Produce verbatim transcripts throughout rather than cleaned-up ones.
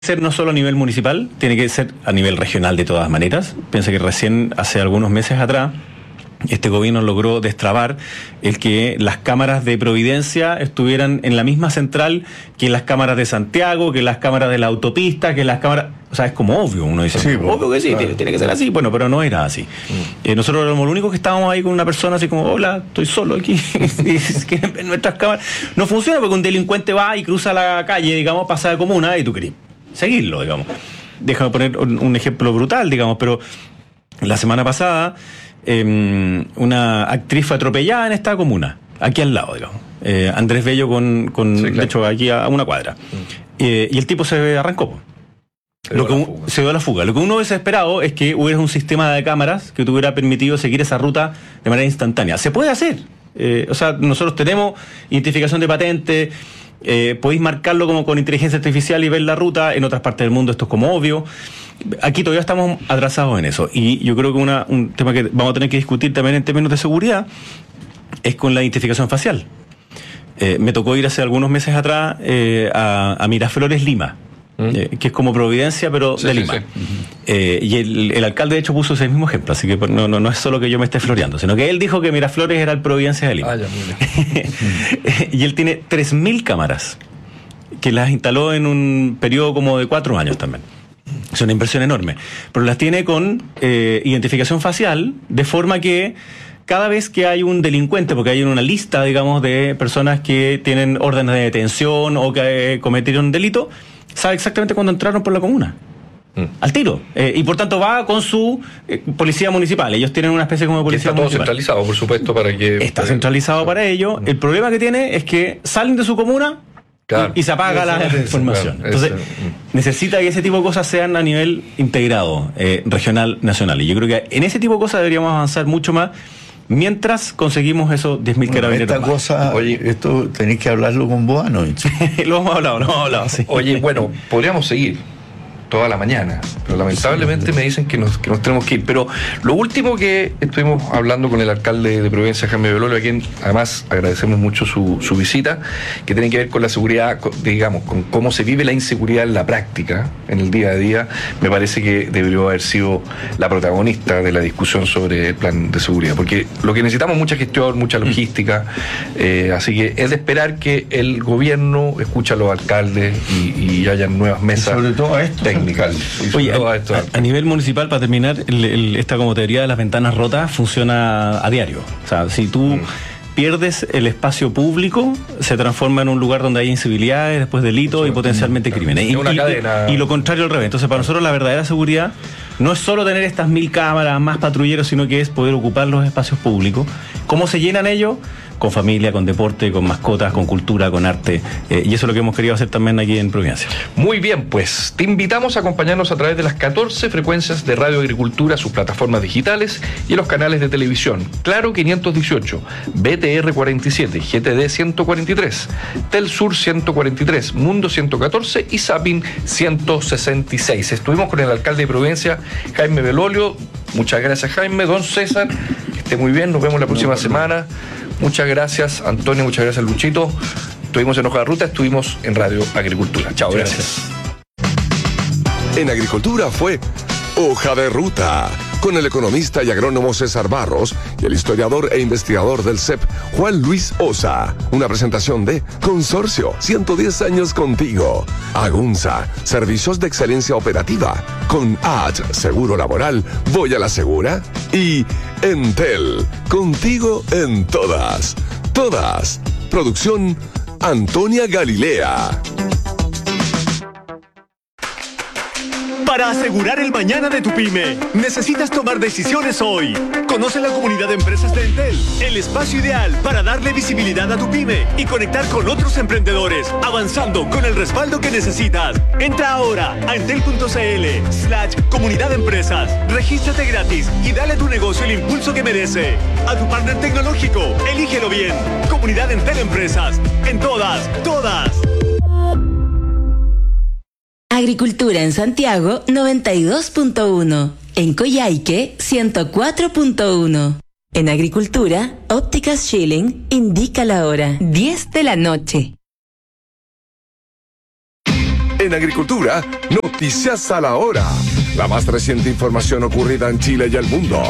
ser no solo a nivel municipal, tiene que ser a nivel regional de todas maneras. Piensa que recién, hace algunos meses atrás, este gobierno logró destrabar el que las cámaras de Providencia estuvieran en la misma central que las cámaras de Santiago, que las cámaras de la autopista, que las cámaras... O sea, es como obvio, uno dice, sí, obvio que sí, claro. tiene, tiene que ser así. Bueno, pero no era así. Mm. Eh, nosotros éramos los únicos que estábamos ahí con una persona así como, hola, estoy solo aquí. En nuestras cámaras no funciona porque un delincuente va y cruza la calle, digamos, pasa de comuna y tú querés seguirlo, digamos. Déjame poner un, un ejemplo brutal, digamos, pero la semana pasada... Eh, una actriz fue atropellada en esta comuna, aquí al lado, digamos. Eh, Andrés Bello con, con sí, claro. de hecho, aquí a, a una cuadra. Mm. Eh, y el tipo se arrancó. Se dio, Lo que un, se dio la fuga. Lo que uno hubiese esperado es que hubiera un sistema de cámaras que te hubiera permitido seguir esa ruta de manera instantánea. Se puede hacer. Eh, o sea, nosotros tenemos identificación de patente. Eh, podéis marcarlo como con inteligencia artificial y ver la ruta. En otras partes del mundo esto es como obvio. Aquí todavía estamos atrasados en eso. Y yo creo que una, un tema que vamos a tener que discutir también en términos de seguridad es con la identificación facial. Eh, me tocó ir hace algunos meses atrás eh, a, a Miraflores, Lima, ¿Mm? eh, que es como Providencia, pero sí, de Lima. Sí, sí. Eh, y el, el alcalde, de hecho, puso ese mismo ejemplo. Así que no, no, no es solo que yo me esté floreando, sino que él dijo que Miraflores era el Providencia de Lima. Ah, ya, y él tiene tres mil cámaras que las instaló en un periodo como de cuatro años también. Es una inversión enorme, pero las tiene con eh, identificación facial, de forma que cada vez que hay un delincuente, porque hay una lista, digamos, de personas que tienen órdenes de detención o que eh, cometieron un delito, sabe exactamente cuándo entraron por la comuna. Mm. Al tiro. Eh, y por tanto va con su eh, policía municipal. Ellos tienen una especie como de policía municipal. Está todo centralizado, por supuesto, para que... Está centralizado para ello. Mm. El problema que tiene es que salen de su comuna... Claro. Y, y se apaga la eso, información. Claro, Entonces, eso. necesita que ese tipo de cosas sean a nivel integrado, eh, regional, nacional. Y yo creo que en ese tipo de cosas deberíamos avanzar mucho más mientras conseguimos esos diez mil bueno, carabineros esta más. Cosa, oye, esto tenéis que hablarlo con Boanovich. Lo hemos hablado, lo hemos hablado, sí. Oye, bueno, podríamos seguir toda la mañana, pero lamentablemente me dicen que nos, que nos tenemos que ir. Pero lo último que estuvimos hablando con el alcalde de Providencia, Jaime Belolio, a quien además agradecemos mucho su, su visita, que tiene que ver con la seguridad, digamos, con cómo se vive la inseguridad en la práctica, en el día a día, me parece que debería haber sido la protagonista de la discusión sobre el plan de seguridad, porque lo que necesitamos es mucha gestión, mucha logística, eh, así que es de esperar que el gobierno escuche a los alcaldes y, y haya nuevas mesas. Y sobre todo esto. Oye, a, a, a nivel municipal, para terminar, el, el, esta como teoría de las ventanas rotas funciona a diario. O sea, si tú mm. pierdes el espacio público, se transforma en un lugar donde hay incivilidades, después delitos y potencialmente claro. crímenes. Y, una y, cadena. y lo contrario al revés. Entonces, para nosotros la verdadera seguridad no es solo tener estas mil cámaras, más patrulleros, sino que es poder ocupar los espacios públicos. ¿Cómo se llenan ellos? Con familia, con deporte, con mascotas, con cultura, con arte. Eh, y eso es lo que hemos querido hacer también aquí en Providencia. Muy bien, pues te invitamos a acompañarnos a través de las catorce frecuencias de Radio Agricultura, sus plataformas digitales y los canales de televisión. Claro quinientos dieciocho, B T R cuarenta y siete, G T D ciento cuarenta y tres, Telsur ciento cuarenta y tres, Mundo ciento catorce y Zapping ciento sesenta y seis. Estuvimos con el alcalde de Providencia, Jaime Belolio. Muchas gracias, Jaime. Don César, que esté muy bien. Nos vemos la próxima semana. Muchas gracias, Antonio, muchas gracias, Luchito. Estuvimos en Hoja de Ruta, estuvimos en Radio Agricultura. Chao, gracias. En Agricultura fue Hoja de Ruta, con el economista y agrónomo César Barros y el historiador e investigador del C E P, Juan Luis Osa. Una presentación de Consorcio, ciento diez años contigo. Agunza, servicios de excelencia operativa. Con A H, Seguro Laboral, voy a la segura. Y Entel, contigo en todas. Todas. Producción Antonia Galilea. Para asegurar el mañana de tu pyme, necesitas tomar decisiones hoy. Conoce la comunidad de empresas de Entel, el espacio ideal para darle visibilidad a tu pyme y conectar con otros emprendedores, avanzando con el respaldo que necesitas. Entra ahora a entel.cl slash comunidad de empresas. Regístrate gratis y dale a tu negocio el impulso que merece. A tu partner tecnológico, elígelo bien. Comunidad Entel Empresas. En todas, todas. Agricultura en Santiago noventa y dos punto uno. En Coyhaique ciento cuatro punto uno. En Agricultura, Ópticas Schilling indica la hora. diez de la noche. En Agricultura, noticias a la hora. La más reciente información ocurrida en Chile y el mundo.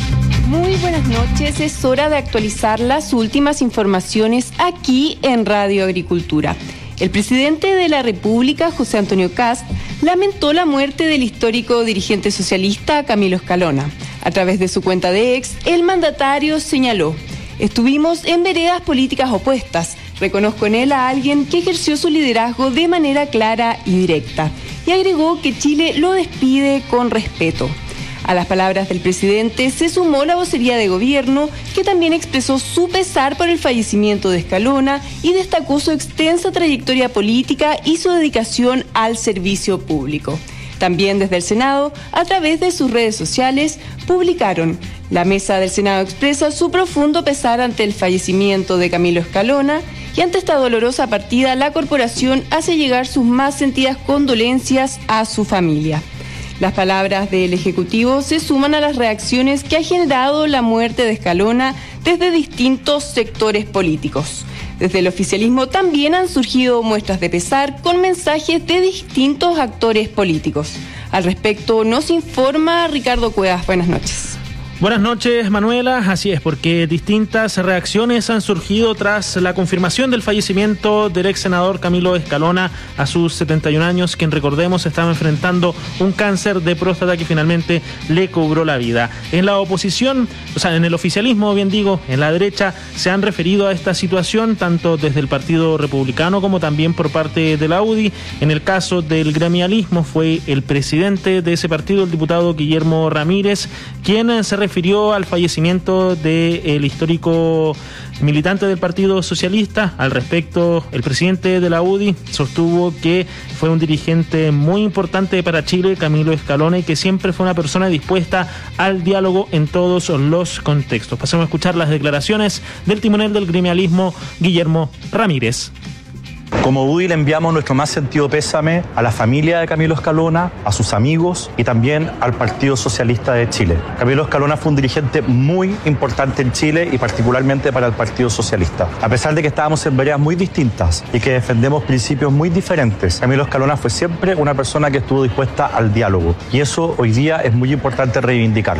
Muy buenas noches, es hora de actualizar las últimas informaciones aquí en Radio Agricultura. El presidente de la República, José Antonio Kast, lamentó la muerte del histórico dirigente socialista Camilo Escalona. A través de su cuenta de X, el mandatario señaló: estuvimos en veredas políticas opuestas. Reconozco en él a alguien que ejerció su liderazgo de manera clara y directa. Y agregó que Chile lo despide con respeto. A las palabras del presidente se sumó la vocería de gobierno, que también expresó su pesar por el fallecimiento de Escalona y destacó su extensa trayectoria política y su dedicación al servicio público. También desde el Senado, a través de sus redes sociales, publicaron: la mesa del Senado expresa su profundo pesar ante el fallecimiento de Camilo Escalona, y ante esta dolorosa partida, la corporación hace llegar sus más sentidas condolencias a su familia. Las palabras del Ejecutivo se suman a las reacciones que ha generado la muerte de Escalona desde distintos sectores políticos. Desde el oficialismo también han surgido muestras de pesar con mensajes de distintos actores políticos. Al respecto nos informa Ricardo Cuevas. Buenas noches. Buenas noches, Manuela. Así es, porque distintas reacciones han surgido tras la confirmación del fallecimiento del ex senador Camilo Escalona a sus setenta y un años, quien, recordemos, estaba enfrentando un cáncer de próstata que finalmente le cobró la vida. En la oposición, o sea, en el oficialismo, bien digo, en la derecha, se han referido a esta situación tanto desde el Partido Republicano como también por parte de la U D I. En el caso del gremialismo, fue el presidente de ese partido, el diputado Guillermo Ramírez, quien se refirió refirió al fallecimiento del histórico militante del Partido Socialista. Al respecto, el presidente de la U D I sostuvo que fue un dirigente muy importante para Chile, Camilo Escalona, y que siempre fue una persona dispuesta al diálogo en todos los contextos. Pasemos a escuchar las declaraciones del timonel del gremialismo, Guillermo Ramírez. Como U D I le enviamos nuestro más sentido pésame a la familia de Camilo Escalona, a sus amigos y también al Partido Socialista de Chile. Camilo Escalona fue un dirigente muy importante en Chile y particularmente para el Partido Socialista. A pesar de que estábamos en veredas muy distintas y que defendemos principios muy diferentes, Camilo Escalona fue siempre una persona que estuvo dispuesta al diálogo, y eso hoy día es muy importante reivindicarlo.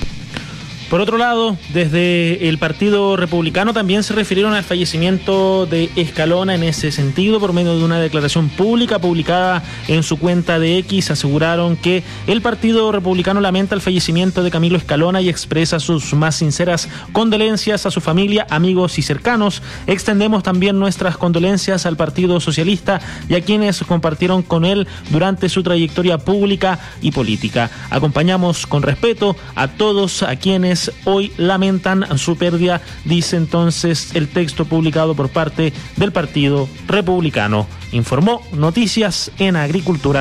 Por otro lado, desde el Partido Republicano también se refirieron al fallecimiento de Escalona en ese sentido. Por medio de una declaración pública publicada en su cuenta de X, aseguraron que el Partido Republicano lamenta el fallecimiento de Camilo Escalona y expresa sus más sinceras condolencias a su familia, amigos y cercanos. Extendemos también nuestras condolencias al Partido Socialista y a quienes compartieron con él durante su trayectoria pública y política. Acompañamos con respeto a todos a quienes hoy lamentan su pérdida, dice entonces el texto publicado por parte del Partido Republicano. Informó Noticias en Agricultura.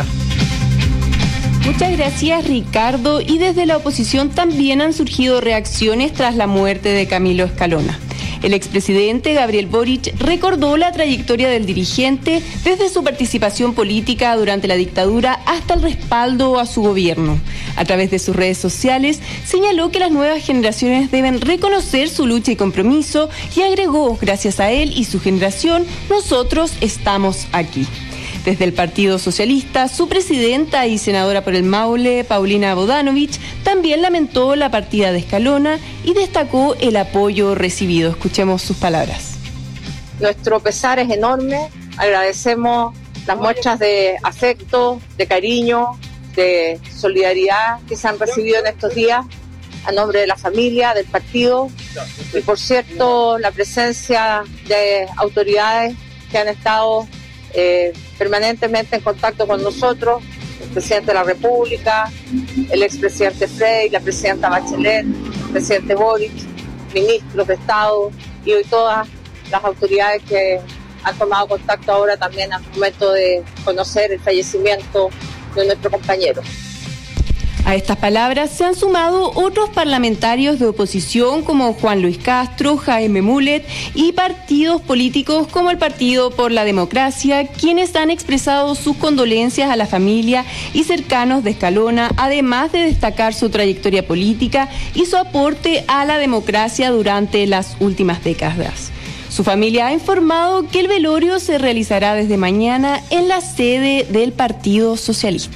Muchas gracias, Ricardo. Y desde la oposición también han surgido reacciones tras la muerte de Camilo Escalona. El expresidente Gabriel Boric recordó la trayectoria del dirigente desde su participación política durante la dictadura hasta el respaldo a su gobierno. A través de sus redes sociales señaló que las nuevas generaciones deben reconocer su lucha y compromiso y agregó: gracias a él y su generación, nosotros estamos aquí. Desde el Partido Socialista, su presidenta y senadora por el Maule, Paulina Bodanovich, también lamentó la partida de Escalona y destacó el apoyo recibido. Escuchemos sus palabras. Nuestro pesar es enorme, agradecemos las muestras de afecto, de cariño, de solidaridad que se han recibido en estos días a nombre de la familia, del partido y, por cierto, la presencia de autoridades que han estado Eh, permanentemente en contacto con nosotros, el presidente de la República, el expresidente Frey, la presidenta Bachelet, el presidente Boric, ministros de Estado y hoy todas las autoridades que han tomado contacto ahora también al momento de conocer el fallecimiento de nuestro compañero. A estas palabras se han sumado otros parlamentarios de oposición como Juan Luis Castro, Jaime Mulet y partidos políticos como el Partido por la Democracia, quienes han expresado sus condolencias a la familia y cercanos de Escalona, además de destacar su trayectoria política y su aporte a la democracia durante las últimas décadas. Su familia ha informado que el velorio se realizará desde mañana en la sede del Partido Socialista.